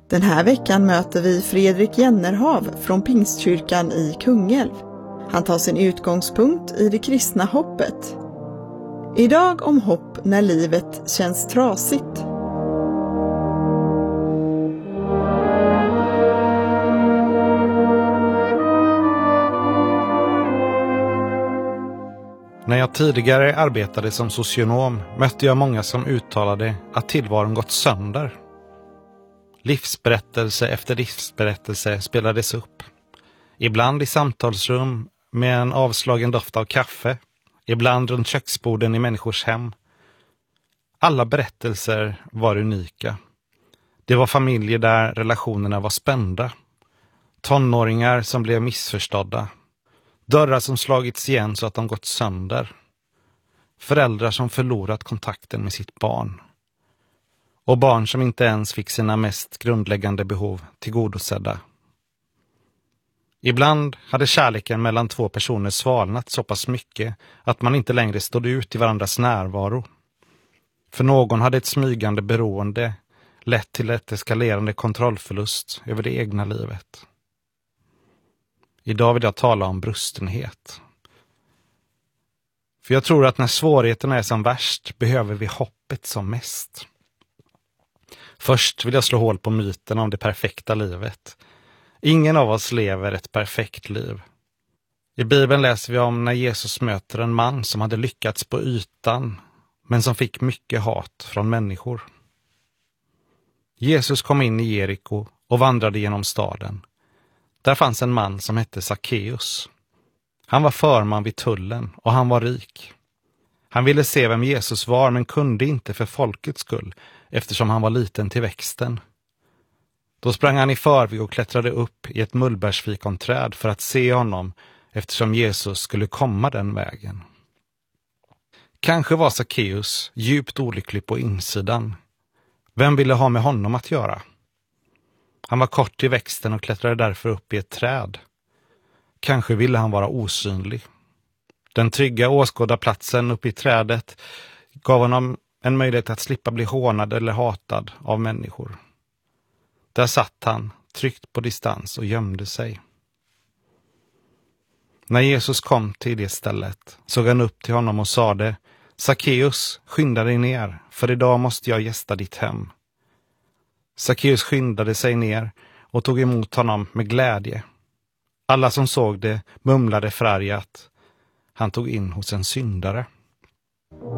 Den här veckan möter vi Fredrik Jennerhav från Pingstkyrkan i Kungälv. Han tar sin utgångspunkt i det kristna hoppet. Idag om hopp när livet känns trasigt. När jag tidigare arbetade som socionom mötte jag många som uttalade att tillvaron gått sönder. Livsberättelse efter livsberättelse spelades upp. Ibland i samtalsrum med en avslagen doft av kaffe. Ibland runt köksborden i människors hem. Alla berättelser var unika. Det var familjer där relationerna var spända. Tonåringar som blev missförstådda. Dörrar som slagits igen så att de gått sönder. Föräldrar som förlorat kontakten med sitt barn. Och barn som inte ens fick sina mest grundläggande behov tillgodosedda. Ibland hade kärleken mellan två personer svalnat så pass mycket att man inte längre stod ut i varandras närvaro. För någon hade ett smygande beroende lett till ett eskalerande kontrollförlust över det egna livet. Idag vill jag tala om brustenhet. För jag tror att när svårigheterna är som värst behöver vi hoppet som mest. Först vill jag slå hål på myten om det perfekta livet. Ingen av oss lever ett perfekt liv. I Bibeln läser vi om när Jesus möter en man som hade lyckats på ytan men som fick mycket hat från människor. Jesus kom in i Jeriko och vandrade genom staden. Där fanns en man som hette Sackeus. Han var förman vid tullen och han var rik. Han ville se vem Jesus var men kunde inte för folkets skull eftersom han var liten till växten. Då sprang han i förväg och klättrade upp i ett mullbärsfikonträd för att se honom eftersom Jesus skulle komma den vägen. Kanske var Sackeus djupt olycklig på insidan. Vem ville ha med honom att göra? Han var kort i växten och klättrade därför upp i ett träd. Kanske ville han vara osynlig. Den trygga åskådarplatsen uppe i trädet gav honom en möjlighet att slippa bli hånad eller hatad av människor. Där satt han, tryckt på distans och gömde sig. När Jesus kom till det stället såg han upp till honom och sade: Sackeus, skynda dig ner, för idag måste jag gästa ditt hem. Sackeus skyndade sig ner och tog emot honom med glädje. Alla som såg det mumlade förargat: han tog in hos en syndare.